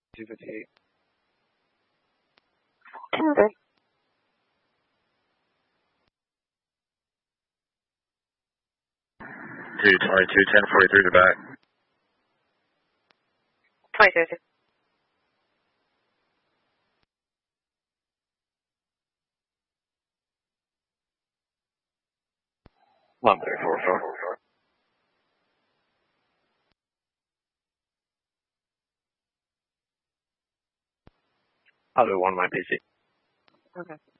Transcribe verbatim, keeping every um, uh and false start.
two fifty-eight. Okay. two twenty-two, ten forty-three to back. twenty-two. one three four four. I'll do one my P C. Okay.